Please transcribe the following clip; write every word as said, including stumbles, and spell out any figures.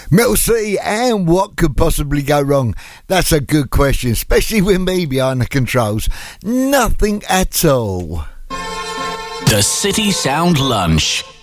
Metal City, and what could possibly go wrong? That's a good question, especially with me behind the controls. Nothing at all. The City Sound Lunch.